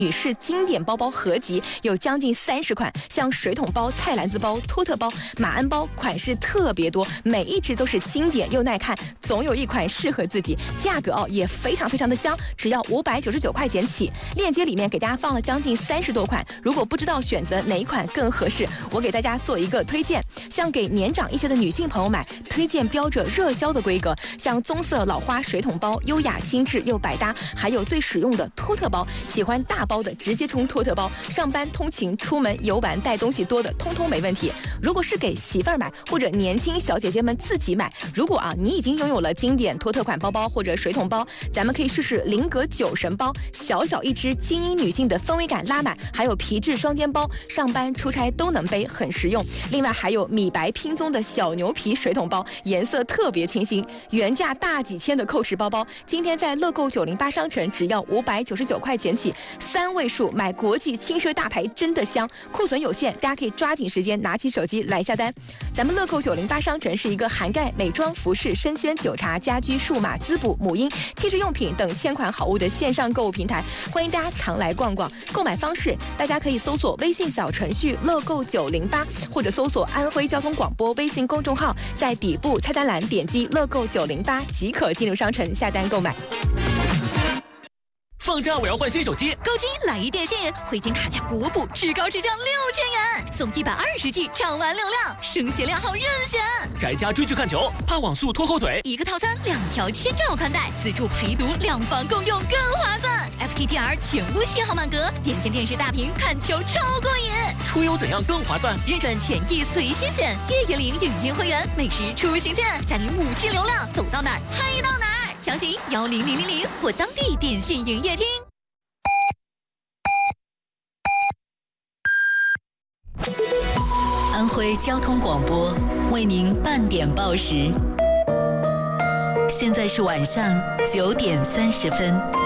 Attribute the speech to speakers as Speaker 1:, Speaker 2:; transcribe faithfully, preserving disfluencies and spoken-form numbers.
Speaker 1: 女士经典包包合集有将近三十款，像水桶包、菜篮子包、托特包、马鞍包，款式特别多，每一只都是经典又耐看，总有一款适合自己。价格哦也非常非常的香，只要五百九十九块钱起。链接里面给大家放了将近三十多款，如果不知道选择哪一款更合适，我给大家做一个推荐。像给年长一些的女性朋友买，推荐标着热销的规格，像棕色老花水桶包，优雅精致又百搭，还有最实用的托特包，喜欢大包的直接冲托特包，上班通勤出门游玩带东西多的通通没问题。如果是给媳妇儿买或者年轻小姐姐们自己买，如果啊你已经拥有了经典托特款包包或者水桶包，咱们可以试试菱格酒神包，小小一只，精英女性的氛围感拉满，还有皮质双肩包，上班出差都能背，很实用。另外还有米白拼棕的小牛皮水桶包，颜色特别清新，原价大几千的蔻驰包包，今天在乐购九零八商城只要五百九十九块钱起，三位数买国际轻奢大牌真的香，库存有限，大家可以抓紧时间拿起手机来下单。咱们乐购九零八商城是一个涵盖美妆、服饰、生鲜、酒茶、家居、数码、滋补、母婴、汽车用品等千款好物的线上购物平台，欢迎大家常来逛逛。购买方式，大家可以搜索微信小程序乐购九零八，或者搜索安徽交通广播微信公众号，在底部菜单栏点击乐购九零八即可进入商城下单购买。
Speaker 2: 放假我要换新手机，
Speaker 3: 购机来一电信，回金卡价国补，至高至降六千元，送一百二十 G 畅玩流量，升血量号任选。
Speaker 2: 宅家追剧看球，怕网速拖后腿，
Speaker 3: 一个套餐两条千兆宽带，自助陪读，两房共用更划算。F T T R 全屋信号满格，电信电视大屏看球超过瘾。
Speaker 2: 出游怎样更划算？
Speaker 3: 日转权益随心选，月月领影音会员，美食出行券，家里母亲流量，走到哪儿嗨到哪儿。详询幺零零零零或当地电信营业厅。
Speaker 4: 安徽交通广播为您半点报时，现在是晚上九点三十分。